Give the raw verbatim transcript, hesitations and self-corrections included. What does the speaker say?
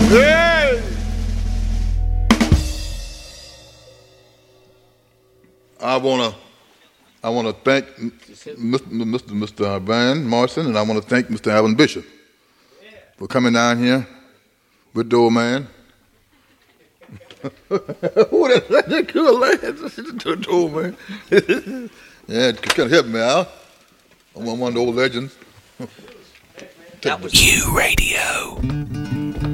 Hey! I wanna, I wanna thank Mister Mister Van Morrison, and I wanna thank Mister Alvin Bishop for coming down here with the old man. Who that, that cool lad? The old man. Yeah, kind of help me out. I'm one of the old legends. That was Q Radio.